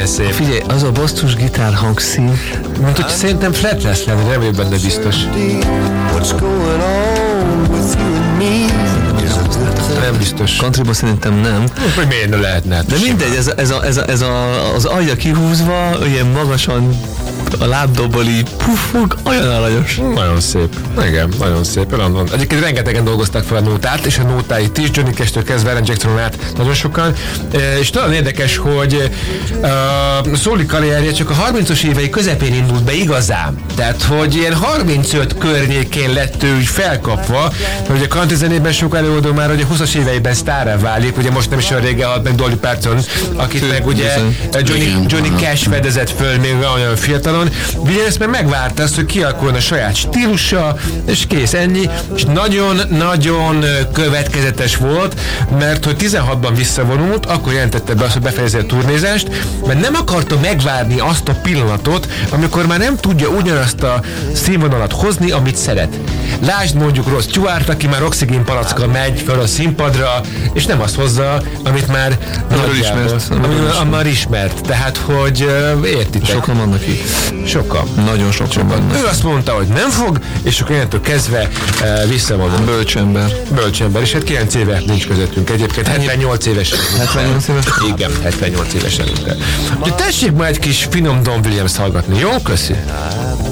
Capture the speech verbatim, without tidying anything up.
milyen szép. Figyelj, az a basszus gitár hangszín. Mint hogy szerintem flat lesz lenni, nem vagyok benne biztos. Nem biztos. Countryban szerintem nem. Hogy miért ne lehetne? De mindegy, ez, a, ez, a, ez, a, ez a, az alja kihúzva, ilyen magasan a lábdobbal így puffog, olyan aranyos. Nagyon szép. Igen, nagyon szép. Olyan, egyébként rengetegen dolgozták fel a nótát, és a nótáit is, Johnny Cash-től kezdve Alan Jacksonon át nagyon sokan. És nagyon érdekes, hogy uh, Szóli karrierje csak a harmincas évei közepén indult be igazán. Tehát, hogy ilyen harmincöt környékén lett ő úgy felkapva, mert ugye a country zenében sok előadó már ugye huszas éveiben sztárra válik, ugye most nem is olyan régen halt meg Dolly Parton, akit meg ugye Johnny, Johnny Cash fedezett föl még olyan fiatalon. Williams meg megvárta azt, hogy kialakuljon a saját stílusa, és kész, ennyi, és nagyon-nagyon következetes volt, mert hogy tizenhatban visszavonult, akkor jelentette be azt, hogy befejezi a turnézást, mert nem akarta megvárni azt a pillanatot, amikor már nem tudja ugyanazt a színvonalat hozni, amit szeret. Lásd mondjuk Rod Stewart, aki már oxigén palackkal megy fel a színpadra, és nem azt hozza, amit már ismert. Amit már ismert. Tehát, hogy uh, értitek. Sokan vannak itt. Sokan. Nagyon sokan vannak. Ő azt mondta, hogy nem fog, és akkor innentől kezdve uh, visszavonul. Bölcsember. Bölcsember, és hát kilenc éve nincs közöttünk egyébként. hetvennyolc évesen. hetvennyolc évesen? Igen, hetvennyolc évesen. Úgyhogy tessék ma egy kis finom Don Williams hallgatni, jó? Köszi.